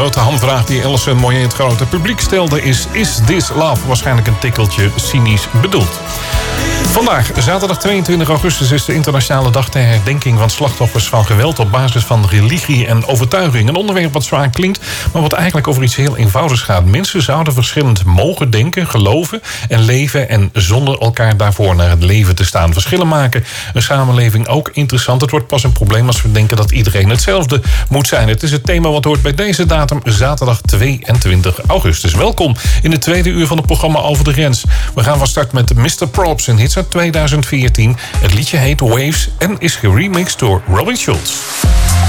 grote hamvraag die Alison Moyet het grote publiek stelde is This Love? Waarschijnlijk een tikkeltje cynisch bedoeld. Vandaag, zaterdag 22 augustus, is de internationale dag ter herdenking van slachtoffers van geweld op basis van religie en overtuiging. Een onderwerp wat zwaar klinkt, maar wat eigenlijk over iets heel eenvoudigs gaat. Mensen zouden verschillend mogen denken, geloven en leven en zonder elkaar daarvoor naar het leven te staan. Verschillen maken een samenleving ook interessant. Het wordt pas een probleem als we denken dat iedereen hetzelfde moet zijn. Het is het thema wat hoort bij deze datum, zaterdag 22 augustus. Welkom in het tweede uur van het programma Over de Grens. We gaan van start met Mr. Props en hits uit 2014. Het liedje heet Waves en is geremixed door Robin Schulz.